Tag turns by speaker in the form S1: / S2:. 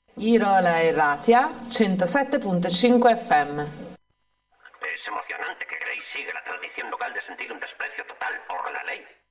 S1: Irola e Ratia, 107.5 FM.
S2: Es emocionante que Grace siga la tradición local de sentir un desprecio total por la ley.